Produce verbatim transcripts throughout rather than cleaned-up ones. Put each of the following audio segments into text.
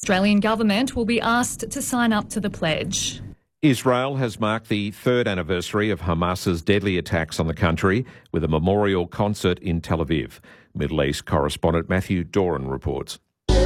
Australian government will be asked to sign up to the pledge. Israel has marked the third anniversary of Hamas's deadly attacks on the country with a memorial concert in Tel Aviv. Middle East correspondent Matthew Doran reports.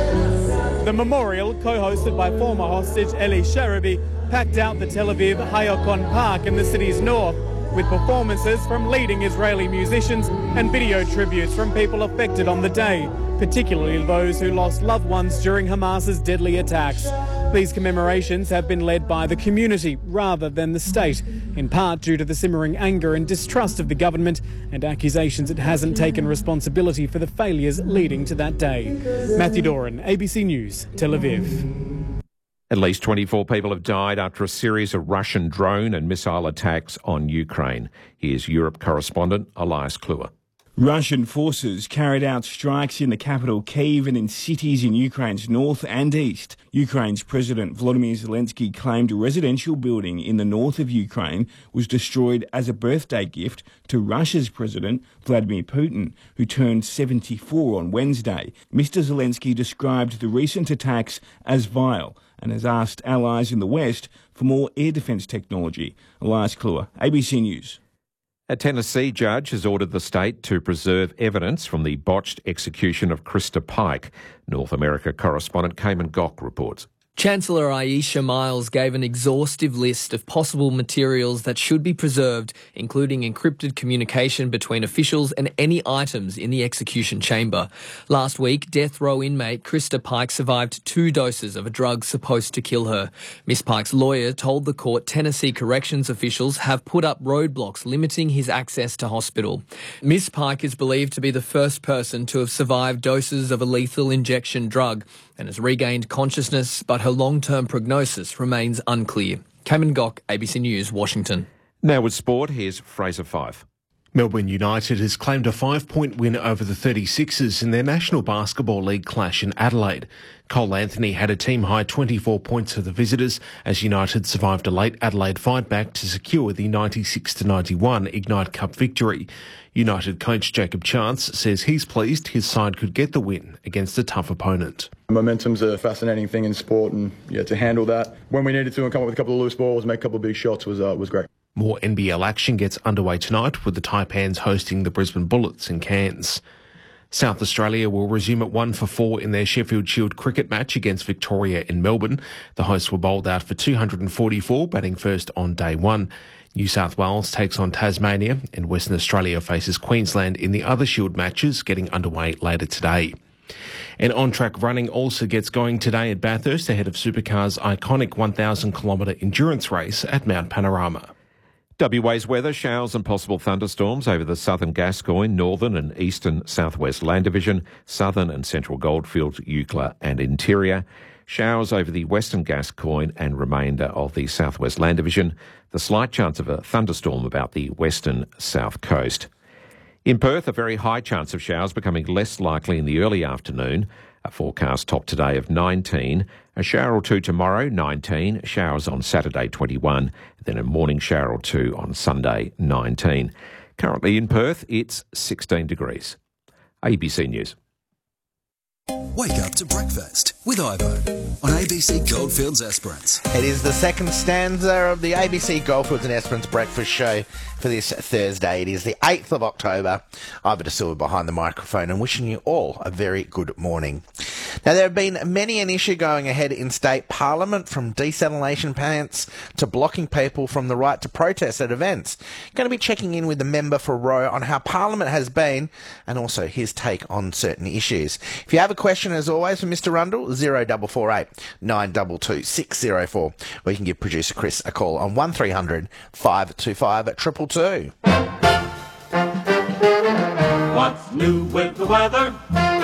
The memorial, co-hosted by former hostage Eli Sharabi, packed out the Tel Aviv Hayakon Park in the city's north, with performances from leading Israeli musicians and video tributes from people affected on the day, particularly those who lost loved ones during Hamas's deadly attacks. These commemorations have been led by the community rather than the state, in part due to the simmering anger and distrust of the government and accusations it hasn't taken responsibility for the failures leading to that day. Matthew Doran, A B C News, Tel Aviv. At least twenty-four people have died after a series of Russian drone and missile attacks on Ukraine. Here's Europe correspondent Elias Kluwer. Russian forces carried out strikes in the capital Kyiv and in cities in Ukraine's north and east. Ukraine's President Volodymyr Zelensky claimed a residential building in the north of Ukraine was destroyed as a birthday gift to Russia's President Vladimir Putin, who turned seventy-four on Wednesday. Mister Zelensky described the recent attacks as vile and has asked allies in the West for more air defence technology. Elias Kluwer, A B C News. A Tennessee judge has ordered the state to preserve evidence from the botched execution of Krista Pike. North America correspondent Cayman Gock reports. Chancellor Aisha Miles gave an exhaustive list of possible materials that should be preserved, including encrypted communication between officials and any items in the execution chamber. Last week, death row inmate Krista Pike survived two doses of a drug supposed to kill her. Miss Pike's lawyer told the court Tennessee corrections officials have put up roadblocks limiting his access to hospital. Miss Pike is believed to be the first person to have survived doses of a lethal injection drug and has regained consciousness, but her long-term prognosis remains unclear. Cayman Gock, A B C News, Washington. Now with sport, here's Fraser Fife. Melbourne United has claimed a five-point win over the thirty-sixers in their National Basketball League clash in Adelaide. Cole Anthony had a team-high twenty-four points for the visitors as United survived a late Adelaide fight-back to secure the ninety-six to ninety-one Ignite Cup victory. United coach Jacob Chance says he's pleased his side could get the win against a tough opponent. Momentum's a fascinating thing in sport, and yeah, to handle that when we needed to and come up with a couple of loose balls, make a couple of big shots was uh, was great. More N B L action gets underway tonight with the Taipans hosting the Brisbane Bullets in Cairns. South Australia will resume at one for four in their Sheffield Shield cricket match against Victoria in Melbourne. The hosts were bowled out for two hundred forty-four, batting first on day one. New South Wales takes on Tasmania and Western Australia faces Queensland in the other Shield matches getting underway later today. And on-track running also gets going today at Bathurst ahead of Supercar's iconic one thousand kilometre endurance race at Mount Panorama. W A's weather, showers and possible thunderstorms over the southern Gascoyne, northern and eastern southwest land division, southern and central Goldfields, Eucla and interior. Showers over the western Gascoyne and remainder of the southwest land division. The slight chance of a thunderstorm about the western south coast. In Perth, a very high chance of showers becoming less likely in the early afternoon. A forecast top today of nineteen. A shower or two tomorrow, nineteen. Showers on Saturday, twenty-one. Then a morning shower or two on Sunday, nineteen. Currently in Perth, it's sixteen degrees. A B C News. Wake up to breakfast with Ivo on A B C Goldfields Esperance. It is the second stanza of the A B C Goldfields and Esperance breakfast show for this Thursday. It is the eighth of October. Ivo De Silva behind the microphone and wishing you all a very good morning. Now, there have been many an issue going ahead in state parliament, from desalination plants to blocking people from the right to protest at events. Going to be checking in with the member for Roe on how parliament has been and also his take on certain issues. If you have a question, as always, for Mister Rundle, zero four four eight nine two two six zero four, or you can give producer Chris a call on one three hundred five two five two two two. What's new with the weather?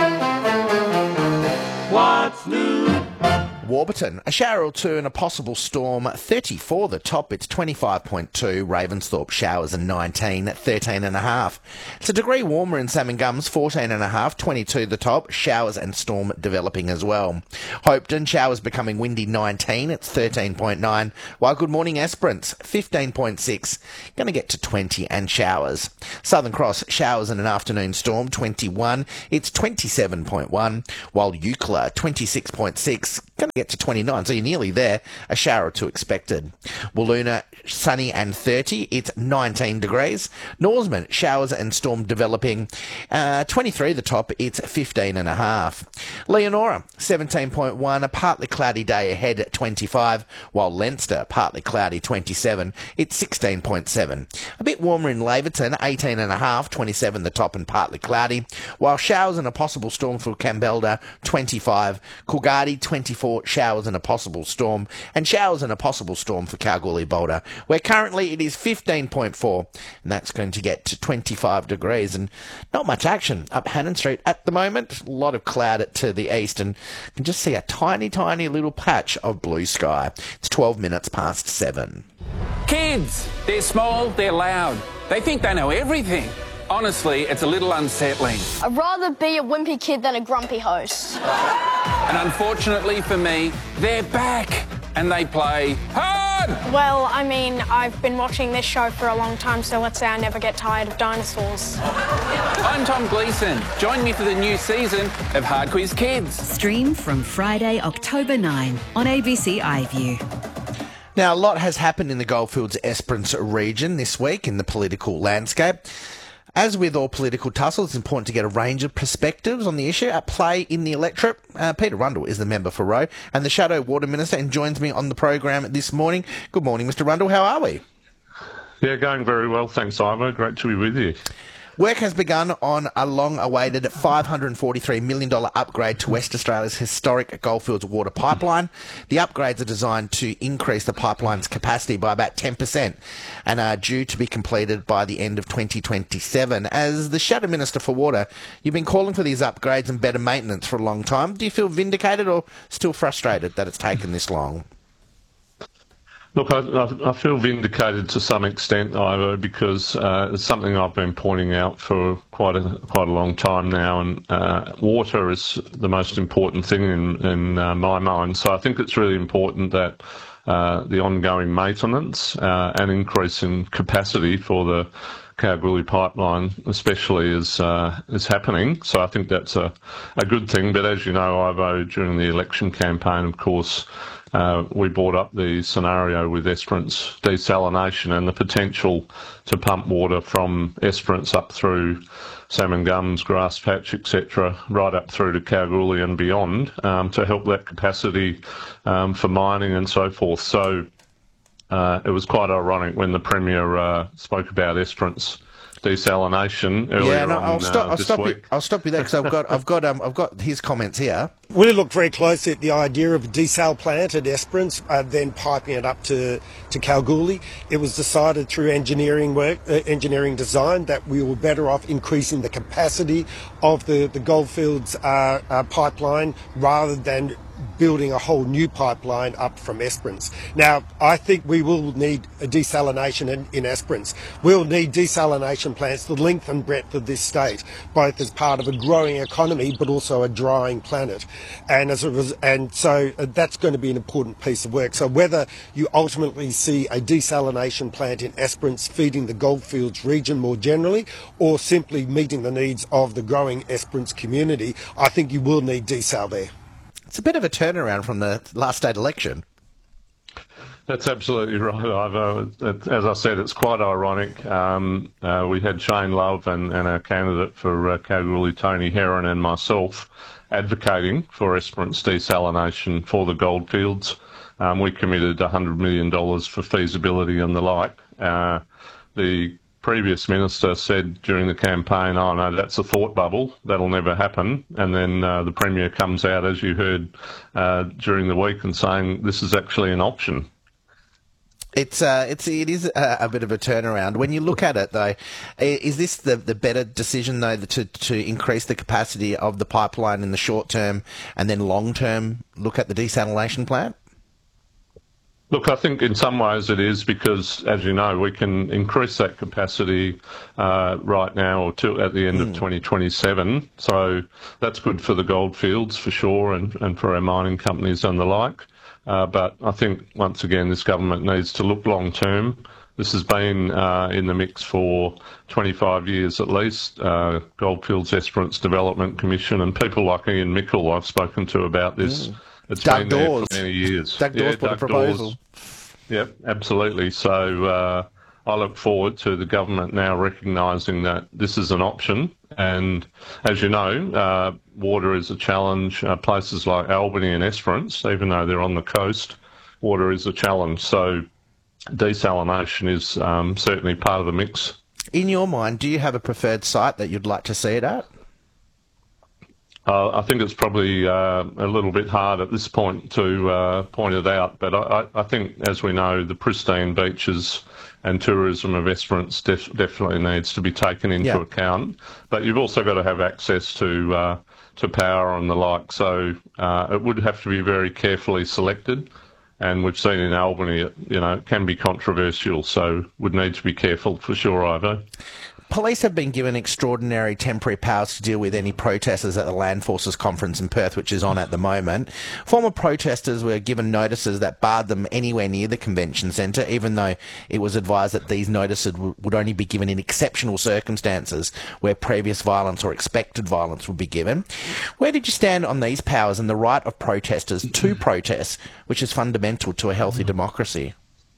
What's new? Warburton, a shower or two and a possible storm, thirty-four the top, it's twenty-five point two. Ravensthorpe, showers and nineteen, thirteen and a half. It's a degree warmer in Salmon Gums, fourteen and a half, twenty-two the top, showers and storm developing as well. Hopeton, showers becoming windy, nineteen, it's thirteen point nine. While Good Morning Esperance, fifteen point six, going to get to twenty and showers. Southern Cross, showers and an afternoon storm, twenty-one, it's twenty-seven point one. While Eucla, twenty-six point six, Going to get to twenty-nine, so you're nearly there. A shower or two expected. Wiluna, sunny and thirty. It's nineteen degrees. Norseman, showers and storm developing. Uh, twenty-three the top. It's fifteen and a half. Leonora, seventeen point one. A partly cloudy day ahead at twenty-five. While Leinster, partly cloudy, twenty-seven. It's sixteen point seven. A bit warmer in Laverton, eighteen and a half. twenty-seven the top and partly cloudy. While showers and a possible storm for Campbelda, twenty-five. Coolgardie, twenty-four. Showers and a possible storm, and showers and a possible storm for Kalgoorlie Boulder, where currently it is fifteen point four, and that's going to get to twenty-five degrees, and not much action up Hannon Street at the moment. A lot of cloud to the east, and you can just see a tiny, tiny little patch of blue sky. It's twelve minutes past seven. Kids, they're small, they're loud. They think they know everything. Honestly, it's a little unsettling. I'd rather be a wimpy kid than a grumpy host. And unfortunately for me, they're back and they play hard! Well, I mean, I've been watching this show for a long time, so let's say I never get tired of dinosaurs. I'm Tom Gleeson. Join me for the new season of Hard Quiz Kids. Stream from Friday, October ninth on A B C iView. Now, a lot has happened in the Goldfields Esperance region this week in the political landscape. As with all political tussles, it's important to get a range of perspectives on the issue at play in the electorate. Uh, Peter Rundle is the member for Roe and the Shadow Water Minister, and joins me on the program this morning. Good morning, Mister Rundle. How are we? Yeah, going very well. Thanks, Ivo. Great to be with you. Work has begun on a long-awaited five hundred forty-three million dollars upgrade to West Australia's historic Goldfields water pipeline. The upgrades are designed to increase the pipeline's capacity by about ten percent and are due to be completed by the end of twenty twenty-seven. As the Shadow Minister for Water, you've been calling for these upgrades and better maintenance for a long time. Do you feel vindicated or still frustrated that it's taken this long? Look, I, I feel vindicated to some extent, Ivo, because uh, it's something I've been pointing out for quite a quite a long time now, and uh, water is the most important thing in, in uh, my mind. So I think it's really important that uh, the ongoing maintenance uh, and increase in capacity for the Kalgoorlie pipeline especially is uh, is happening. So I think that's a, a good thing. But as you know, Ivo, during the election campaign, of course, Uh, we brought up the scenario with Esperance desalination and the potential to pump water from Esperance up through Salmon Gums, Grass Patch, et cetera, right up through to Kalgoorlie and beyond, um, to help that capacity um, for mining and so forth. So uh, it was quite ironic when the Premier uh, spoke about Esperance desalination earlier yeah, no, on I'll stop. uh, I'll this stop. week. You, I'll stop you there because I've got, I've got, um, I've got his comments here. We looked very closely at the idea of a desal plant at Esperance, uh, then piping it up to, to Kalgoorlie. It was decided through engineering work, uh, engineering design, that we were better off increasing the capacity of the the Goldfields uh, uh, pipeline rather than building a whole new pipeline up from Esperance. Now, I think we will need a desalination in, in Esperance. We'll need desalination plants the length and breadth of this state, both as part of a growing economy but also a drying planet. And as a res- and so uh, that's going to be an important piece of work. So whether you ultimately see a desalination plant in Esperance feeding the Goldfields region more generally, or simply meeting the needs of the growing Esperance community, I think you will need desal there. It's a bit of a turnaround from the last state election. That's absolutely right, Ivo. As I said, it's quite ironic. Um, uh, we had Shane Love and, and our candidate for uh, Kalgoorlie, Tony Heron, and myself advocating for Esperance desalination for the Goldfields. Um, we committed one hundred million dollars for feasibility and the like. Uh, the previous minister said during the campaign, oh no, that's a thought bubble, that'll never happen. And then uh, the Premier comes out, as you heard uh, during the week, and saying this is actually an option. It's uh, it's it is a, a bit of a turnaround. When you look at it, though, is this the, the better decision, though, to to increase the capacity of the pipeline in the short term, and then long term look at the desalination plant? Look, I think in some ways it is, because, as you know, we can increase that capacity uh, right now or to, at the end mm. of twenty twenty-seven. So that's good for the Goldfields for sure, and, and for our mining companies and the like. Uh, but I think, once again, this government needs to look long term. This has been uh, in the mix for twenty-five years at least. Uh, Goldfields Esperance Development Commission and people like Ian Mickle I've spoken to about this. Mm. it's Doug been Dawes. there for many years. Doug yeah, Dawes put Doug a proposal. Dawes. Yep, absolutely. So uh, I look forward to the government now recognising that this is an option. And as you know, uh, water is a challenge. Uh, places like Albany and Esperance, even though they're on the coast, water is a challenge. So desalination is um, certainly part of the mix. In your mind, do you have a preferred site that you'd like to see it at? Uh, I think it's probably uh, a little bit hard at this point to uh, point it out, but I, I think, as we know, the pristine beaches and tourism of Esperance def- definitely needs to be taken into Yeah. account. But you've also got to have access to uh, to power and the like, so uh, it would have to be very carefully selected. And we've seen in Albany, it, you know, it can be controversial, so would need to be careful for sure, Ivo. Police have been given extraordinary temporary powers to deal with any protesters at the Land Forces Conference in Perth, which is on at the moment. Former protesters were given notices that barred them anywhere near the convention centre, even though it was advised that these notices w- would only be given in exceptional circumstances where previous violence or expected violence would be given. Where did you stand on these powers and the right of protesters to protest, which is fundamental to a healthy democracy?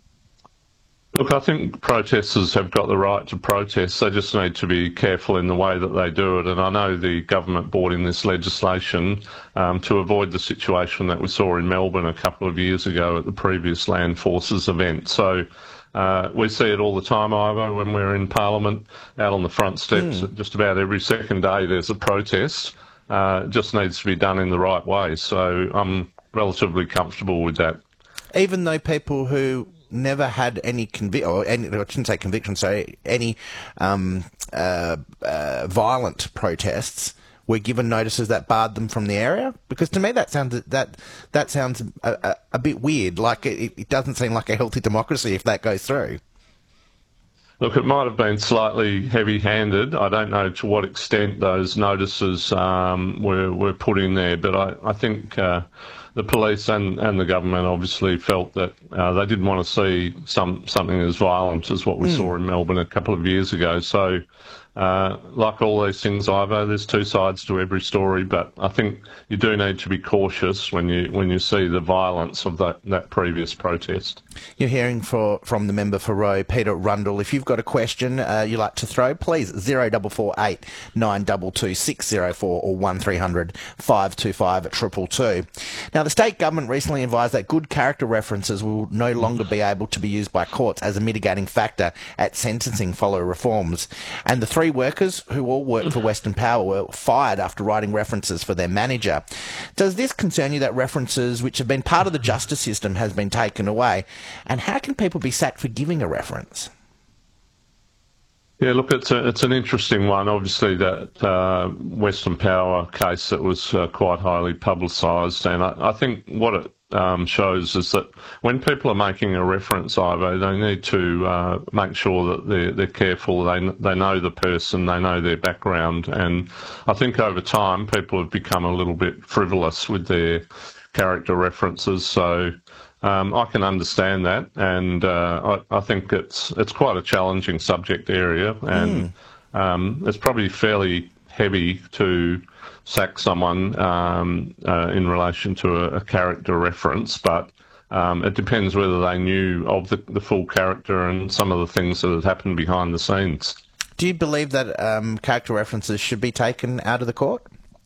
Look, I think protesters have got the right to protest. They just need to be careful in the way that they do it. And I know the government brought in this legislation um, to avoid the situation that we saw in Melbourne a couple of years ago at the previous Land Forces event. So uh, we see it all the time, Ivo, when we're in Parliament, out on the front steps. Mm. Just about every second day there's a protest. Uh, it just needs to be done in the right way. So I'm relatively comfortable with that. Even though people who never had any conviction, or any, I shouldn't say conviction, sorry, any um, uh, uh, violent protests were given notices that barred them from the area? Because to me that sounds that that sounds a, a, a bit weird. Like it, it doesn't seem like a healthy democracy if that goes through. Look, it might have been slightly heavy-handed. I don't know to what extent those notices um, were were put in there, but I I think. Uh, The police and, and the government obviously felt that uh, they didn't want to see some something as violent as what we mm. saw in Melbourne a couple of years ago. So, uh, like all these things, Ivo, there's two sides to every story. But I think you do need to be cautious when you when you see the violence of that, that previous protest. You're hearing for, from the member for Roe, Peter Rundle. If you've got a question uh, you like to throw, please zero four four eight nine two two six zero four or one three hundred five two five two two two. Now, the state government recently advised that good character references will no longer be able to be used by courts as a mitigating factor at sentencing following reforms. And the three workers who all worked for Western Power were fired after writing references for their manager. Does this concern you that references which have been part of the justice system has been taken away? And how can people be sacked for giving a reference? Yeah, look, it's a, it's an interesting one. Obviously, that uh, Western Power case that was uh, quite highly publicised, and I, I think what it um, shows is that when people are making a reference, Ivo, they need to uh, make sure that they're, they're careful. They they know the person, they know their background, and I think over time people have become a little bit frivolous with their character references. So. Um, I can understand that, and uh, I, I think it's it's quite a challenging subject area, and mm. um, it's probably fairly heavy to sack someone um, uh, in relation to a, a character reference, but um, it depends whether they knew of the, the full character and some of the things that had happened behind the scenes. Do you believe that um, character references should be taken out of the court?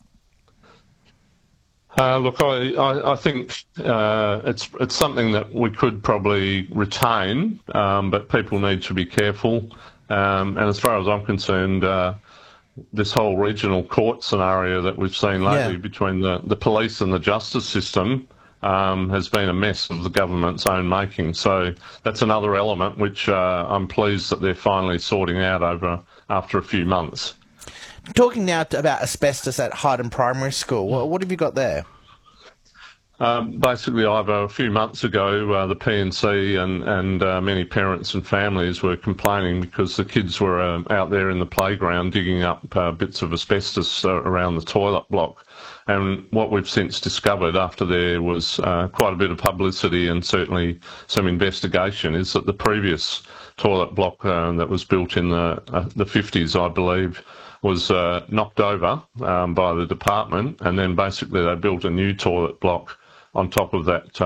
Uh, look, I, I, I think uh, it's it's something that we could probably retain, um, but people need to be careful. Um, and as far as I'm concerned, uh, this whole regional court scenario that we've seen lately yeah. between the, the police and the justice system um, has been a mess of the government's own making. So that's another element which uh, I'm pleased that they're finally sorting out over after a few months. Talking now about asbestos at Hyden Primary School, what, what have you got there? Um, basically, Ivo, a few months ago, uh, the P N C and, and uh, many parents and families were complaining because the kids were uh, out there in the playground digging up uh, bits of asbestos uh, around the toilet block. And what we've since discovered after there was uh, quite a bit of publicity and certainly some investigation is that the previous toilet block uh, that was built in the, uh, the fifties, I believe, was uh, knocked over um, by the department, and then basically they built a new toilet block on top of that